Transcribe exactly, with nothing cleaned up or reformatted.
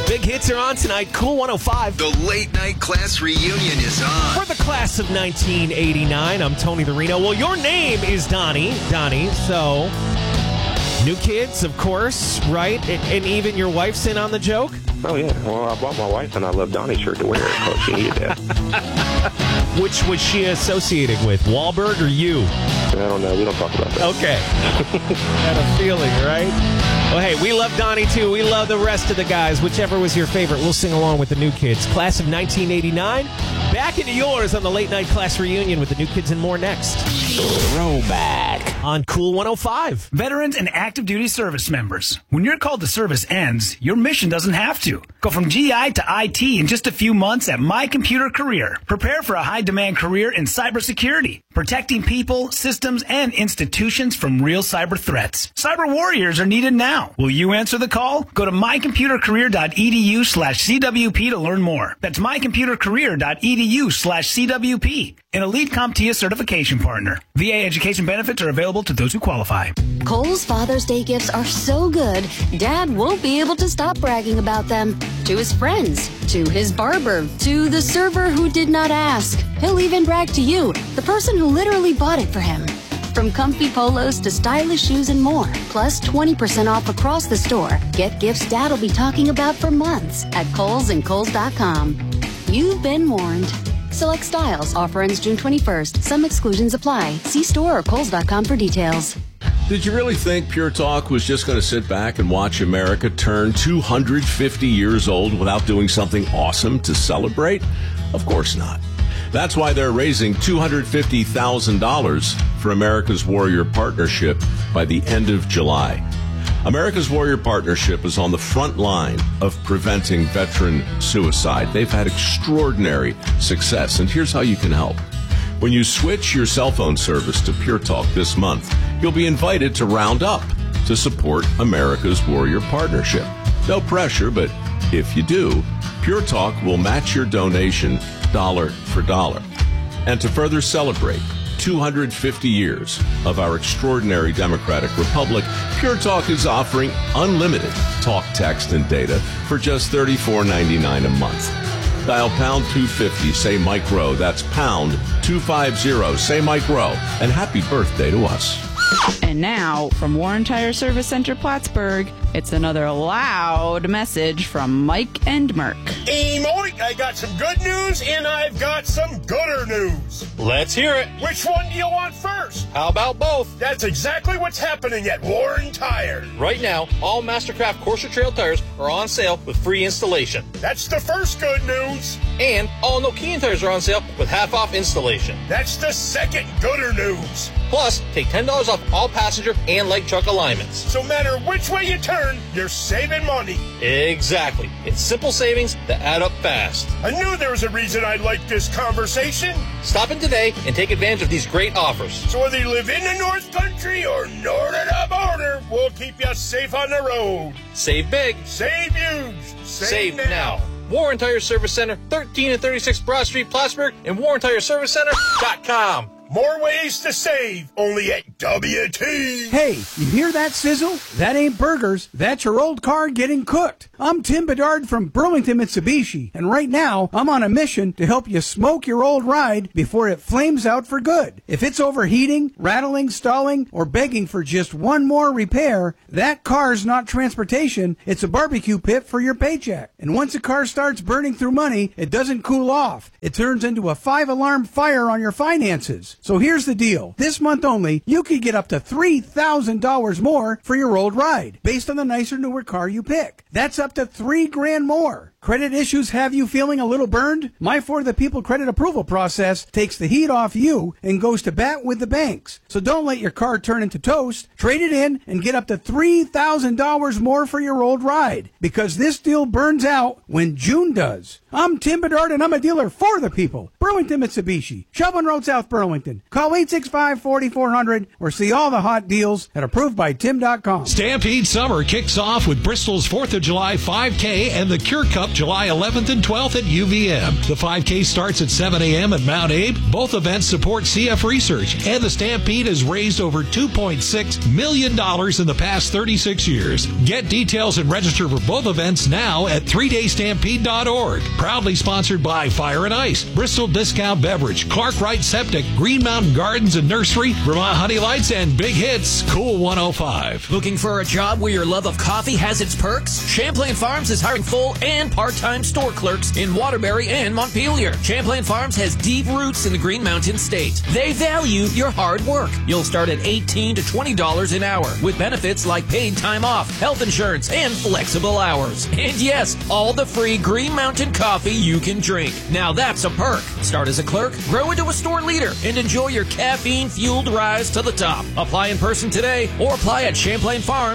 Big hits are on tonight. Cool one oh five. The late night class reunion is on. For the class of nineteen eighty-nine, I'm Tony the Reno. Well, your name is Donnie. Donnie, so new kids, of course, right? And, and even your wife's in on the joke? Oh, yeah. Well, I bought my wife and I love Donnie's shirt to wear because she needed that. Which was she associated with, Wahlberg or you? I don't know. We don't talk about that. Okay. Had a feeling, right? Well, hey, we love Donnie, too. We love the rest of the guys. Whichever was your favorite, we'll sing along with the new kids. Class of nineteen eighty-nine, back into yours on the late night class reunion with the new kids and more next. Throwback on Cool one oh five. Veterans and active duty service members. When your call to service ends, your mission doesn't have to. Go from G I to I T in just a few months at My Computer Career. Prepare for a high-demand career in cybersecurity, protecting people, systems, and institutions from real cyber threats. Cyber warriors are needed now. Will you answer the call? Go to mycomputercareer.edu slash CWP to learn more. That's mycomputercareer.edu slash CWP. An Elite CompTIA certification partner. V A education benefits are available to those who qualify. Kohl's Father's Day gifts are so good, Dad won't be able to stop bragging about them. To his friends, to his barber, to the server who did not ask. He'll even brag to you, the person who literally bought it for him. From comfy polos to stylish shoes and more, plus twenty percent off across the store. Get gifts Dad'll be talking about for months at Kohl's and Kohl's dot com. You've been warned. Select styles. Offer ends June twenty-first. Some exclusions apply. See store or Kohl's dot com for details. Did you really think Pure Talk was just going to sit back and watch America turn two hundred fifty years old without doing something awesome to celebrate? Of course not. That's why they're raising two hundred fifty thousand dollars for America's Warrior Partnership by the end of July. America's Warrior Partnership is on the front line of preventing veteran suicide. They've had extraordinary success, and here's how you can help. When you switch your cell phone service to Pure Talk this month, you'll be invited to round up to support America's Warrior Partnership. No pressure, but if you do, Pure Talk will match your donation dollar for dollar. And to further celebrate two hundred fifty years of our extraordinary democratic republic, Pure Talk is offering unlimited talk, text, and data for just thirty-four ninety-nine a month. Dial pound two fifty, say Mike Rowe. That's pound two fifty, say Mike Rowe. And happy birthday to us. And now, from Warren Tire Service Center Plattsburgh, it's another loud message from Mike and Merck. Hey, Mike, I got some good news, and I've got some gooder news. Let's hear it. Which one do you want first? How about both? That's exactly what's happening at Warren Tire. Right now, all Mastercraft Corsa Trail tires are on sale with free installation. That's the first good news. And all Nokian tires are on sale with half-off installation. That's the second gooder news. Plus, take ten dollars off all passenger and light truck alignments. So no matter which way you turn, you're saving money. Exactly. It's simple savings that add up fast. I knew there was a reason I liked this conversation. Stop in today and take advantage of these great offers. So whether you live in the North Country or north of the border, we'll keep you safe on the road. Save big. Save huge. Save, Save now. now. Warren Tire Service Center, thirteen and thirty-six Broad Street, Plattsburgh, and warren tire service center dot com. More ways to save, only at W T. Hey, you hear that sizzle? That ain't burgers. That's your old car getting cooked. I'm Tim Bedard from Burlington Mitsubishi, and right now I'm on a mission to help you smoke your old ride before it flames out for good. If it's overheating, rattling, stalling, or begging for just one more repair, that car's not transportation, it's a barbecue pit for your paycheck. And once a car starts burning through money, it doesn't cool off. It turns into a five-alarm fire on your finances. So here's the deal. This month only, you could get up to three thousand dollars more for your old ride, based on the nicer, newer car you pick. That's up to three grand more. Credit issues have you feeling a little burned? My For the People credit approval process takes the heat off you and goes to bat with the banks. So don't let your car turn into toast. Trade it in and get up to three thousand dollars more for your old ride, because this deal burns out when June does. I'm Tim Bedard, and I'm a dealer for the people. Burlington Mitsubishi, Shelburne Road, South Burlington. Call eight six five, four four zero zero or see all the hot deals at approved by tim dot com. Stampede Summer kicks off with Bristol's fourth of July five K and the Cure Cup Cup, July eleventh and twelfth at U V M. The five K starts at seven a.m. at Mount Abe. Both events support C F Research, and the Stampede has raised over two point six million dollars in the past thirty-six years. Get details and register for both events now at three day stampede dot org. Proudly sponsored by Fire and Ice, Bristol Discount Beverage, Clark Wright Septic, Green Mountain Gardens and Nursery, Vermont Honey Lights, and Big Hits, Cool one oh five. Looking for a job where your love of coffee has its perks? Champlain Farms is hiring full and part-time store clerks in Waterbury and Montpelier. Champlain Farms has deep roots in the Green Mountain State. They value your hard work. You'll start at eighteen to twenty dollars an hour with benefits like paid time off, health insurance, and flexible hours. And yes, all the free Green Mountain coffee you can drink. Now that's a perk. Start as a clerk, grow into a store leader, and enjoy your caffeine-fueled rise to the top. Apply in person today or apply at Champlain Farms.